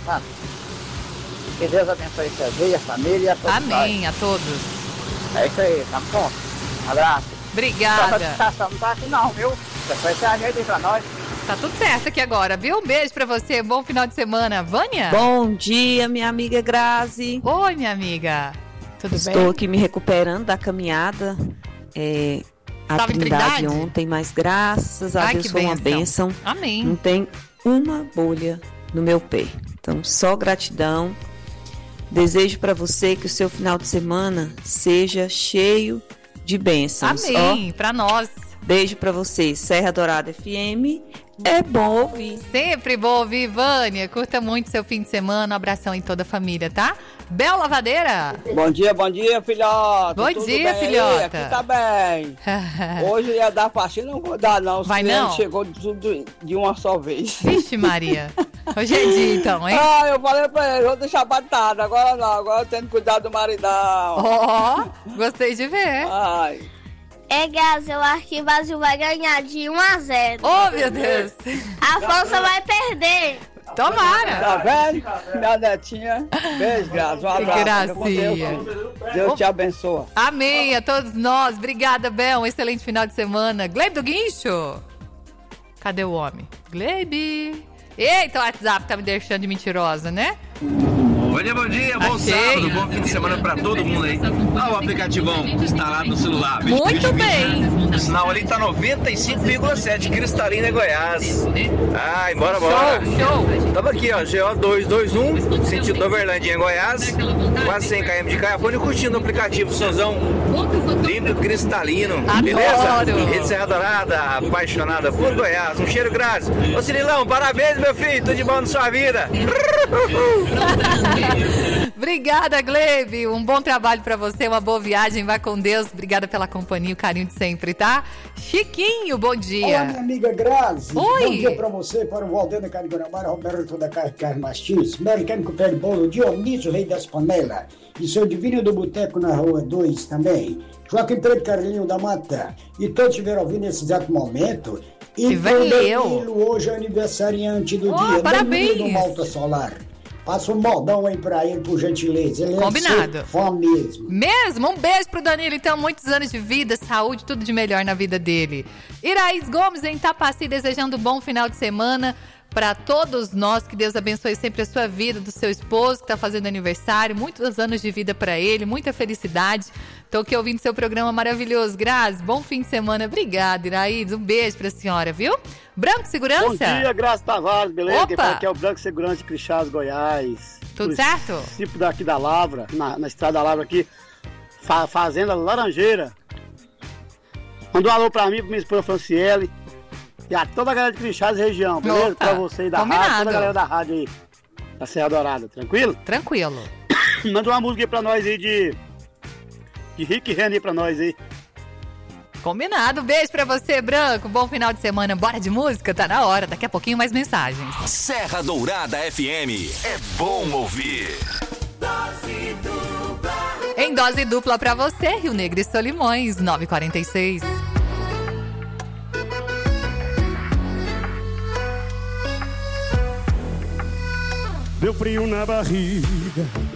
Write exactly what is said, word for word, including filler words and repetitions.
sabe? Que Deus abençoe seu dia, a família, a todos. Amém, nós. a todos. É isso aí, tá bom? Um abraço. Obrigada. Não tá assim não, viu? Depois você ajeita aí pra nós. Tá tudo certo aqui agora, viu? Um beijo pra você, bom final de semana. Vânia? Bom dia, minha amiga Grazi. Oi, minha amiga. Tudo Estou bem? Estou aqui me recuperando da caminhada. É, a Tava em Trindade, Trindade ontem, mas graças a Ai, Deus que foi uma bênção. bênção. Amém. Não tem uma bolha no meu pé. Então, só gratidão. Desejo para você que o seu final de semana seja cheio de bênçãos. Amém, para nós. Beijo para vocês. Serra Dourada F M. É bom ouvir. Sempre bom ouvir, Vânia. Curta muito seu fim de semana. Um abração em toda a família, tá? Bel Lavadeira. Bom dia, bom dia, filhota. Bom Tudo dia, bem filhota. Aí? Aqui tá bem. Hoje ia dar faxina, não vou dar não. Vai não? Chegou de tudo de uma só vez. Vixe, Maria. Hoje é dia, então, hein? Ah, eu falei pra ele, vou deixar batata. Agora não, agora eu tenho que cuidar do maridão. Ó, oh, gostei de ver. Ai. É, Grazi, eu acho que o Brasil vai ganhar de um a zero. Oh, meu Deus. A França vai perder. Tomara. Tá vendo? Minha netinha. Beijo, Grazi. Um abraço. Que gracinha. Deus, Deus te abençoe. Amém a todos nós. Obrigada, Bel. Um excelente final de semana. Glebe do Guincho. Cadê o homem? Glebe. Eita, o WhatsApp tá me deixando de mentirosa, né? Bom dia, bom dia, bom Achei. sábado, bom fim de semana pra todo mundo aí. Ah, o aplicativão instalado no celular. Muito bem. O sinal ali tá noventa e cinco vírgula sete, Cristalina, Goiás. Ai, bora, bora. Show, show. Tava aqui, ó, G O duzentos e vinte e um, sentido da Uberlândia em Goiás. Quase cem quilômetros de Caiapônia, curtindo o aplicativo Sonzão limpo cristalino. Adoro. Beleza? Rede Serra Dourada, apaixonada por Goiás. Um cheiro graças. Ô, Cirilão, parabéns, meu filho. Tudo de bom na sua vida. Obrigada, Glebe. Um bom trabalho pra você, uma boa viagem. Vai com Deus. Obrigada pela companhia, o carinho de sempre, tá? Chiquinho, bom dia. Olá, minha amiga Grazi. Oi. Bom dia pra você, para o Valdena Cariguramara, Roberto da Carne Mastis, Mecânico Pé de Bolo, Dionísio, Rei das Panelas, e seu Divino do Boteco na Rua dois também, Joaquim Preto Carlinho da Mata, e todos estiveram ouvindo nesse exato momento. E Que vem Danilo, hoje é aniversariante do Oh, dia. parabéns. Danilo do Malta Solar. Passa um modão aí pra ele, por gentileza. Ele Combinado. é fã mesmo. Mesmo? Um beijo pro Danilo, então. Muitos anos de vida, saúde, tudo de melhor na vida dele. Iraís Gomes, em Itapaci, desejando um bom final de semana para todos nós. Que Deus abençoe sempre a sua vida, do seu esposo que tá fazendo aniversário. Muitos anos de vida para ele, muita felicidade. Tô aqui ouvindo seu programa maravilhoso. Grazi, bom fim de semana. Obrigada, Iraís. Um beijo pra senhora, viu? Branco Segurança? Bom dia, Grazi Tavares, beleza? Opa. Quem fala aqui é o Branco Segurança de Crixás, Goiás. Tudo certo? Tipo daqui da Lavra, na, na estrada da Lavra aqui, fa, Fazenda Laranjeira. Manda um alô pra mim, pra minha esposa Franciele e a toda a galera de Crixás região, beleza? Opa. Pra você e da Combinado. rádio, toda a galera da rádio aí, da Serra Dourada, tranquilo? Tranquilo. Manda uma música aí pra nós aí de, de Rick Renner aí pra nós aí. Combinado. Beijo pra você, Branco. Bom final de semana. Bora de música? Tá na hora. Daqui a pouquinho mais mensagens. Serra Dourada F M. É bom ouvir. Dose dupla. Em dose dupla pra você, Rio Negro e Solimões, nove e quarenta e seis. Deu frio na barriga,